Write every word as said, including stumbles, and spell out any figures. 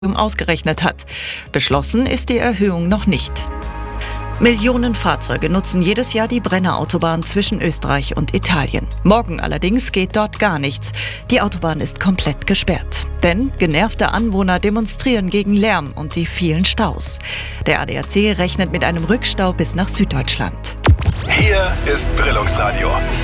ausgerechnet hat. Beschlossen ist die Erhöhung noch nicht. Millionen Fahrzeuge nutzen jedes Jahr die Brennerautobahn zwischen Österreich und Italien. Morgen allerdings geht dort gar nichts. Die Autobahn ist komplett gesperrt. Denn genervte Anwohner demonstrieren gegen Lärm und die vielen Staus. Der A D A C rechnet mit einem Rückstau bis nach Süddeutschland. Hier ist Brilungs Radio.